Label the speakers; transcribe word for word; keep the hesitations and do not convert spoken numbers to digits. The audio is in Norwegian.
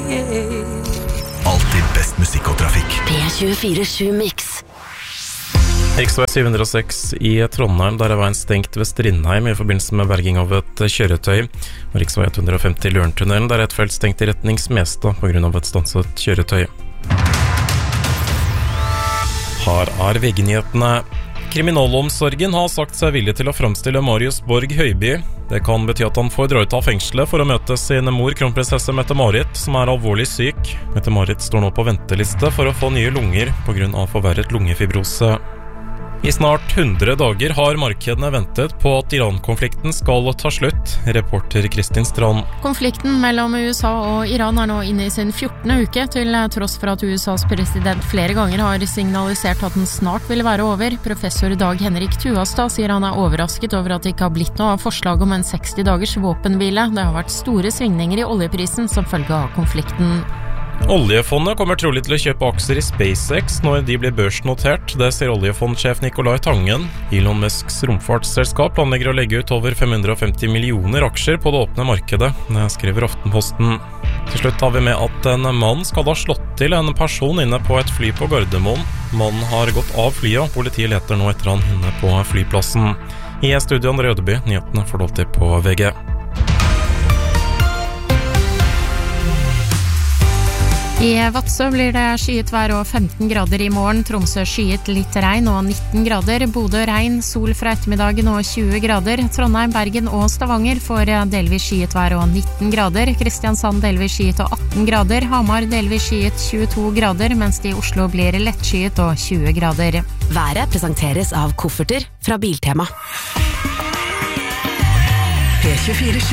Speaker 1: Alltid best musikk og trafikk.
Speaker 2: P tjuefire sju Mix.
Speaker 3: Riksvei syv hundre og seks i Trondheim, der er veien stengt ved Strindheim i forbindelse med berging av et kjøretøy. Og riksvei ett hundre og femti Lørentunnelen, der er et felt stengt i retning Smestad på grunn av et stanset kjøretøy. Her er V G-nyhetene. Kriminalomsorgen har sagt seg villig til å fremstille Marius Borg Høiby. Det kan bety at han får dra ut av fengselet for å møte sin mor, kronprinsesse Mette-Marit, som er alvorlig syk. Mette-Marit står nå på venteliste for å få nye lunger på grunn av forverret lungefibrose. I snart hundre dager har markedene ventet på at Iran-konflikten skal ta slutt, reporter Kristin Strand.
Speaker 4: Konflikten mellom U S A og Iran er nå inne i sin fjortende uke, til tross for at U S A's president flere ganger har signalisert at den snart vil være over. Professor Dag Henrik Tuastad sier han er overrasket over at det ikke har blitt noe av forslag om en seksti dagers våpenhvile. Det har vært store svingninger i oljeprisen som følge av konflikten.
Speaker 3: Oljefondet kommer trolig til å kjøpe aksjer i SpaceX når de blir børsnotert. Det sier oljefondsjef Nicolai Tangen. Elon Musks romfartsselskap planlegger å legge ut over fem hundre og femti millioner aksjer på det åpne markedet. Det skriver Aftenposten. Til slutt har vi med at en mann skal ha slått til en person inne på et fly på Gardermoen. Mannen har gått av flyet, og politiet leter nå etter han inne på flyplassen. I studio André Ødeby, nyhetene får du alltid på V G.
Speaker 4: I Vadsø blir det skyet vær og femten grader i morgen. Tromsø skyet litt regn og nitten grader. Bodø regn, sol fra ettermiddagen og tjue grader. Trondheim, Bergen og Stavanger får delvis skyet vær og nitten grader. Kristiansand delvis skyet og atten grader. Hamar delvis skyet tjueto grader, mens det i Oslo blir lettskyet og tjue grader.
Speaker 2: Været presenteres av kofferter fra Biltema.
Speaker 1: P tjuefire